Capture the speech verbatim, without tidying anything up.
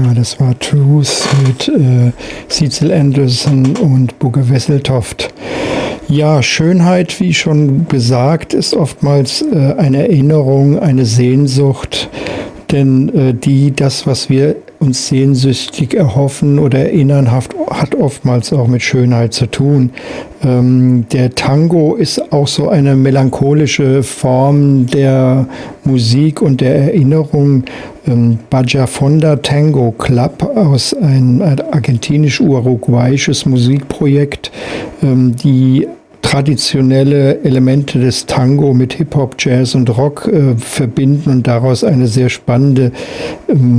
Ja, das war Truth mit äh, Cecil Anderson und Bugge Wesseltoft. Ja, Schönheit, wie schon gesagt, ist oftmals äh, eine Erinnerung, eine Sehnsucht, denn äh, die, das, was wir uns sehnsüchtig erhoffen oder erinnern, hat, hat oftmals auch mit Schönheit zu tun. Ähm, der Tango ist auch so eine melancholische Form der Musik und der Erinnerung. Ähm, Bajafonda Tango Club aus ein, ein argentinisch-uruguayisches Musikprojekt, ähm, die traditionelle Elemente des Tango mit Hip-Hop, Jazz und Rock äh, verbinden und daraus eine sehr spannende ähm,